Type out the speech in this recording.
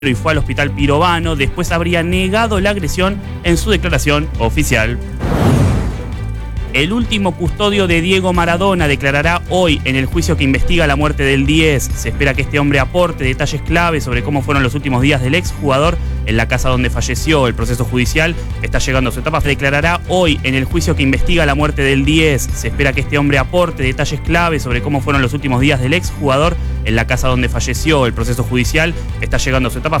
y fue al hospital Pirovano. Después habría negado la agresión en su declaración oficial. El último custodio de Diego Maradona declarará hoy en el juicio que investiga la muerte del 10. Se espera que este hombre aporte detalles claves sobre cómo fueron los últimos días del exjugador en la casa donde falleció. El proceso judicial está llegando a su etapa. Declarará hoy en el juicio que investiga la muerte del 10. Se espera que este hombre aporte detalles claves sobre cómo fueron los últimos días del exjugador en la casa donde falleció. El proceso judicial está llegando a su etapa.